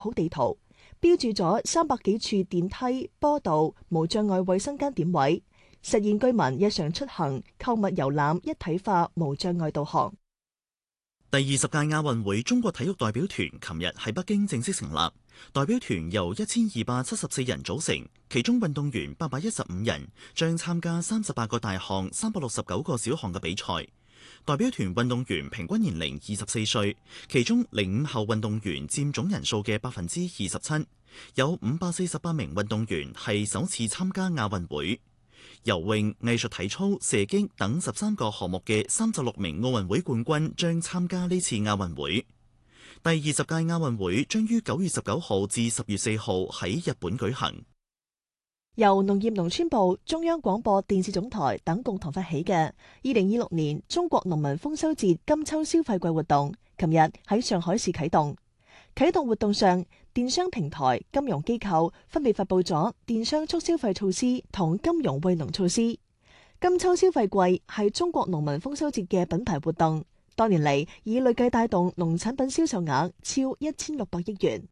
好地圖，標注咗300幾處電梯、坡道、無障礙衛生間點位，實現居民日常出行、購物、遊覽一體化、無障礙導航。 第20屆亞運會中國體育代表團琴日喺北京正式成立，代表團由1274人組成，其中運動員815人，將參加38個大項、369個小項嘅比賽。代表團運動員平均年齡24歲，其中05後運動員佔總人數嘅27%，有548名運動員係首次參加亞運會。游泳、藝術體操、射擊等13個項目嘅36名奧運會冠軍將參加呢次亞運會。第20屆亞運會將於9月19號至10月4號喺日本舉行。 由農業農村部、中央廣播電視總台等共同發起嘅2026年中國農民豐收節金秋消費季活動，琴日喺上海市啟動。啟動活動上，電商平台、金融機構分別發佈咗電商促消費措施同金融惠農措施。金秋消費季係中國農民豐收節嘅品牌活動，多年嚟已累計帶動農產品銷售額超1600億元。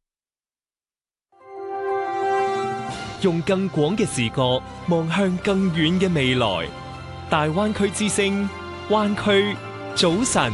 用更廣嘅視角望向更遠嘅未來，大灣區之聲，灣區早晨。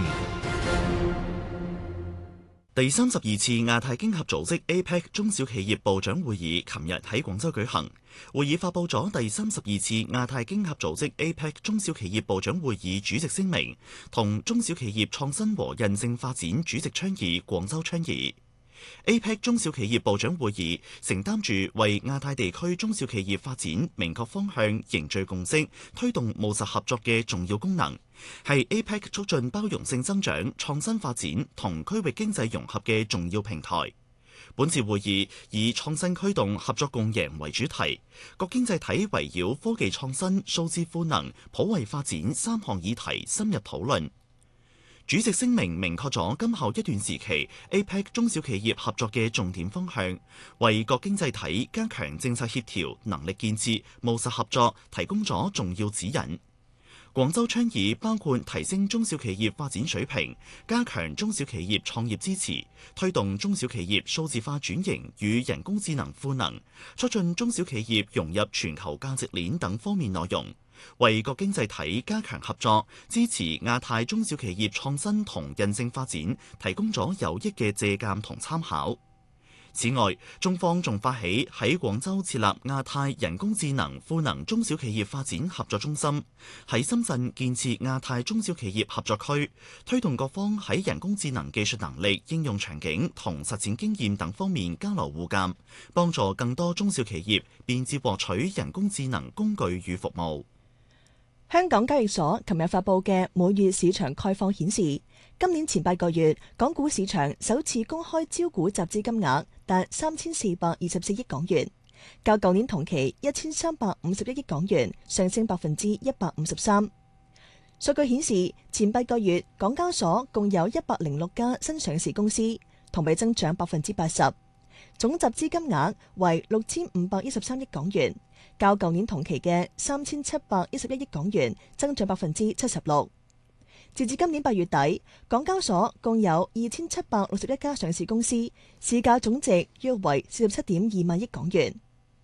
第32次亞太經合組織 APEC 中小企業部長會議琴日喺廣州舉行，會議發佈咗第32次亞太經合組織 APEC 中小企業部長會議主席聲明同中小企業創新和韌性發展主席倡議廣州倡議。APEC 中小企業部長會議承擔住為亞太地區中小企業發展明確方向、凝聚共識、推動務實合作嘅重要功能，係 APEC 促進包容性增長、創新發展同區域經濟融合嘅重要平台。本次會議以創新驅動、合作共贏為主題，各經濟體圍繞科技創新、數字賦能、普惠發展3項議題深入討論。主席聲明明確咗今後一段時期 APEC 中小企業合作嘅重點方向，為各經濟體加強政策協調、能力建設、務實合作提供咗重要指引。廣州倡議包括提升中小企業發展水平，加強中小企業創業支持，推動中小企業數字化轉型與人工智能賦能，促進中小企業融入全球價值鏈等方面內容，為各經濟體加強合作，支持亞太中小企業創新同韌性發展，提供咗有益嘅借鑑同參考。此外，中方仲發起喺廣州設立亞太人工智能賦能中小企業發展合作中心，喺深圳建設亞太中小企業合作區，推動各方喺人工智能技術能力、應用場景同實踐經驗等方面交流互鑑，幫助更多中小企業便捷獲取人工智能工具與服務。 香港交易所琴日發佈嘅每月市場概況顯示，今年前8個月，港股市場首次公開招股集資金額達3424億港元，較舊年同期1351億港元上升153%。數據顯示，前8個月港交所共有106家新上市公司，同比增長80%，總集資金額為6513億港元。較舊年同期嘅3711億港元增長76%。截至今年8月底，港交所共有2761家上市公司，市價總值約為47.2萬億港元。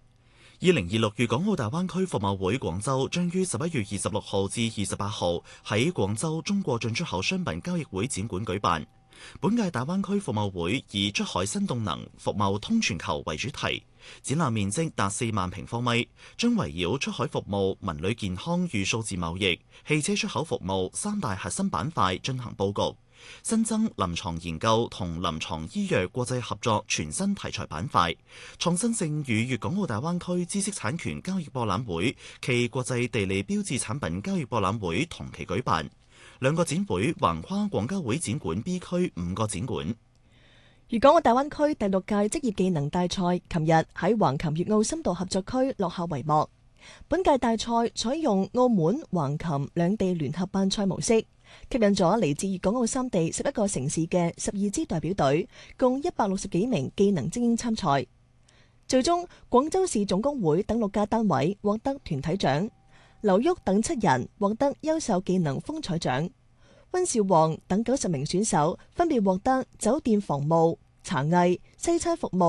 2026粵港澳大灣區服貿會廣州將於11月26號至28號喺廣州中國進出口商品交易會展館舉辦。本屆大灣區服貿會以出海新動能、服貿通全球為主題，展覽面積達4萬平方米，將圍繞出海服務、文旅健康與數字貿易、汽車出口服務3大核心板塊進行佈局，新增臨床研究同臨床醫藥國際合作全新題材板塊，創新性與粵港澳大灣區知識產權交易博覽會暨國際地理標誌產品交易博覽會同期舉辦。2個展會橫跨廣交會展館 B 區5個展館。 粵港澳大灣區第6屆職業技能大賽琴日喺橫琴粵澳深度合作區落下帷幕。本屆大賽採用澳門、橫琴兩地聯合辦賽模式，吸引咗嚟自粵港澳3地11個城市嘅12支代表隊，共160幾名技能精英參賽。最終，廣州市總工會等6家單位獲得團體獎。劉旭等7人獲得優秀技能風采獎，溫兆旺等90名選手分別獲得酒店防務、 茶藝、西餐服務、